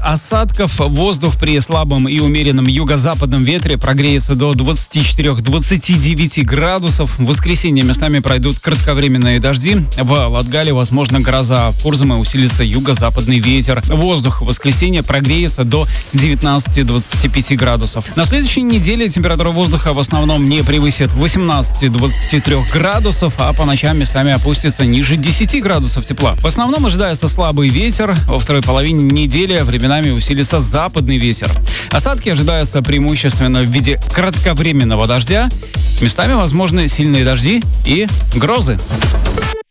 осадков. Воздух при слабом и умеренном юго-западном ветре прогреется до 24-29 градусов. В воскресенье местами пройдут кратковременные дожди. В Латгале возможна гроза. В Курзаме усилится юго-западный ветер. Воздух в воскресенье прогреется до 19-25 градусов. На следующей неделе температура воздуха в основном не превысит 18-23 градусов, а по ночам местами опустится ниже 10 градусов тепла. В основном ожидается слабый ветер. Во второй половине недели временами усилится западный ветер. Осадки ожидаются преимущественно в виде кратковременного дождя. Местами возможны сильные дожди и грозы.